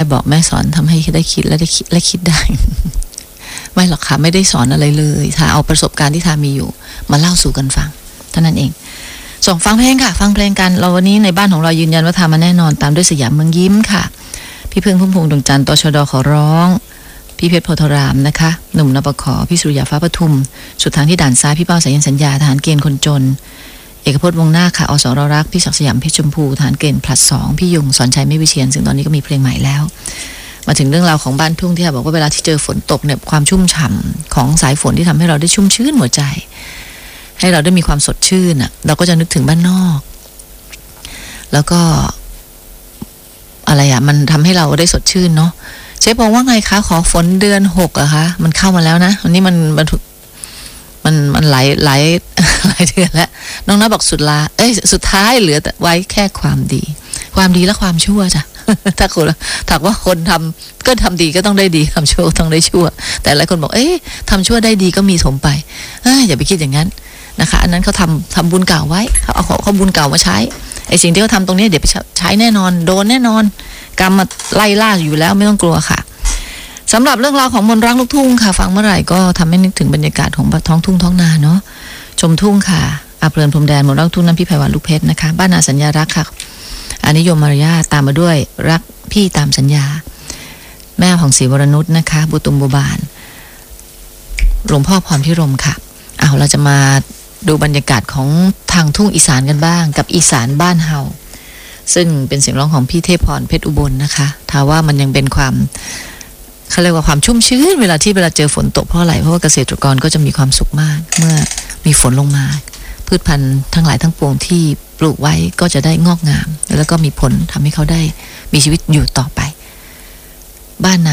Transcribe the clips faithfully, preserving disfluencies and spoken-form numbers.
บอกแม่สอนทำให้ได้คิดและได้คิดและคิดได้ ไม่หรอกค่ะไม่ได้สอนอะไรเลยถ้าเอาประสบการณ์ที่ทามีอยู่มาเล่าสู่กันฟังเท่านั้นเองส่งฟังเพลงค่ะฟังเพลงกันเราวันนี้ในบ้านของเรายืนยันว่าทามาแน่นอนตามด้วยสยามเมืองยิ้มค่ะพี่พึ่งพุ่มพวงดวงจันทร์ตชดขอร้องพี่เพชรโพธารามนะคะหนุ่มนปขพี่สุริยาฟ้าปทุมสุดทางที่ด่านซ้ายพี่เป้าสายันสัญญาทหารเกณฑ์คนจนเอกพจน์วงหน้าค่ะอสรรักพี่ศักดิ์สยามเพชรชมพูทหารเกณฑ์พลัดสองพี่ยุงสอนชัยไม่วิเชียรซึ่งตอนนี้ก็มีเพลงใหม่แล้วมาถึงเรื่องราวของบ้านทุ่งที่บอกว่าเวลาที่เจอฝนตกเนี่ยความชุ่มฉ่ำของสายฝนที่ทำให้เราได้ชุ่มชื้นหัวใจให้เราได้มีความสดชื่นอ่ะเราก็จะนึกถึงบ้านนอกแล้วก็อะไรอ่ะมันทำให้เราได้สดชื่นเนาะเชฟบอกว่าไงคะขอฝนเดือนหกอะคะมันเข้ามาแล้วนะวันนี้มันมันมันมันหลายหลายหลายเดือนแล้วน้องน้าบอกสุดลาเอ้ยสุดท้ายเหลือแต่ไว้แค่ความดีความดีและความชั่วจ้ะ ถ้าคนถ้าว่าคนทำก็ทำดีก็ต้องได้ดีทำชั่วต้องได้ชั่วแต่หลายคนบอกเอ๊ะทำชั่วได้ดีก็มีสมไปเอ้ยอย่าไปคิดอย่างนั้นนะคะอันนั้นเขาทำทำบุญเก่าไว้เขาเอาเขาบุญเก่ามาใช้ไอ้สิ่งที่เขาทำตรงนี้เดี๋ยวไปใช้แน่นอนโดนแน่นอนกรรมมาไล่ล่าอยู่แล้วไม่ต้องกลัวค่ะสำหรับเรื่องราวของมนต์รักลูกทุ่งค่ะฟังเมื่อไหร่ก็ทำให้นึกถึงบรรยากาศของท้องทุ่งท้องนาเนาะชมทุ่งค่ะอาเพลินพรมแดนมนต์รักทุ่งน้ำพี่ไพวันลูกเพชรนะคะบ้านนาสัญญารักค่ะอานิยมมารยาตามมาด้วยรักพี่ตามสัญญาแม่ของศรีวรนุชนะคะบุตุมบุบานหลวงพ่อพรพิรมค่ะเอาเราจะมาดูบรรยากาศของทางทุ่งอีสานกันบ้างกับอีสานบ้านเฮาซึ่งเป็นเสียงร้องของพี่เทพพรเพชรอุบลนะคะถ้าว่ามันยังเป็นความเขาเรียกว่าความชุ่มชื้นเวลาที่เวลาเจอฝนตกเพราะอะไรเพราะว่าเกษตรกรก็จะมีความสุขมากเมื่อมีฝนลงมาพืชพันธุ์ทั้งหลายทั้งปวงที่ปลูกไว้ก็จะได้งอกงามแล้วก็มีผลทำให้เขาได้มีชีวิตอยู่ต่อไปบ้านนา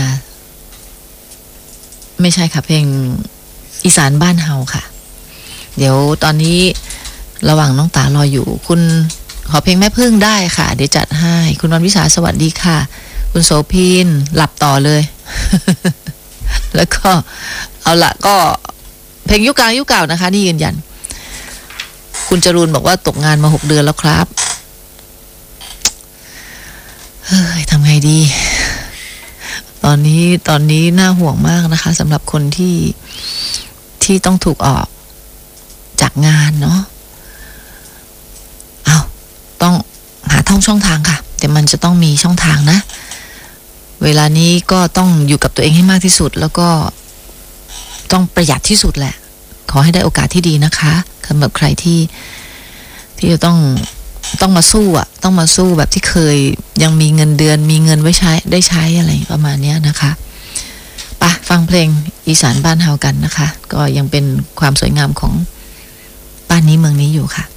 ไม่ใช่ค่ะเพลงอีสานบ้านเฮาค่ะเดี๋ยวตอนนี้ระหว่างน้องตารออยู่คุณขอเพลงแม่พึ่งได้ค่ะเดี๋ยวจัดให้คุณวันวิสาสวัสดีค่ะคุณโสภินหลับต่อเลย แล้วก็เอาละก็เพลงยุคกลางยุคเก่านะคะนี่ยืนยันคุณจรูนบอกว่าตกงานมาหกเดือนแล้วครับเฮ้ยทำไงดีตอนนี้ตอนนี้น่าห่วงมากนะคะสำหรับคนที่ที่ต้องถูกออกจากงานเนาะเอาต้องหาท่องช่องทางค่ะแต่มันจะต้องมีช่องทางนะเวลานี้ก็ต้องอยู่กับตัวเองให้มากที่สุดแล้วก็ต้องประหยัดที่สุดแหละขอให้ได้โอกาสที่ดีนะคะสำหรับใครที่ที่จะต้องต้องมาสู้อ่ะต้องมาสู้แบบที่เคยยังมีเงินเดือนมีเงินไว้ใช้ได้ใช้อะไรประมาณนี้นะคะไปฟังเพลงอีสานบ้านเฮากันนะคะก็ยังเป็นความสวยงามของบ้านนี้เมืองนี้อยู่ค่ะ